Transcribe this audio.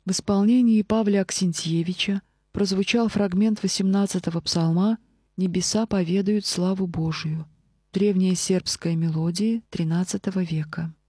В исполнении Павла Аксентьевича прозвучал фрагмент 18-го псалма «Небеса поведают славу Божию», древняя сербская мелодия XIII века.